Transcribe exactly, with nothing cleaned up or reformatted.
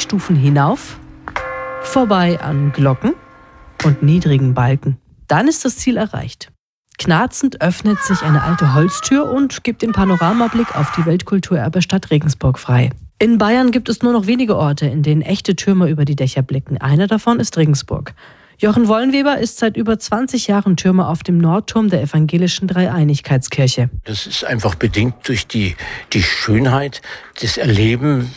Stufen hinauf, vorbei an Glocken und niedrigen Balken. Dann ist das Ziel erreicht. Knarzend öffnet sich eine alte Holztür und gibt den Panoramablick auf die Weltkulturerbe-Stadt Regensburg frei. In Bayern gibt es nur noch wenige Orte, in denen echte Türme über die Dächer blicken. Einer davon ist Regensburg. Jochen Wollenweber ist seit über zwanzig Jahren Türmer auf dem Nordturm der evangelischen Dreieinigkeitskirche. Das ist einfach bedingt durch die, die Schönheit des Erlebens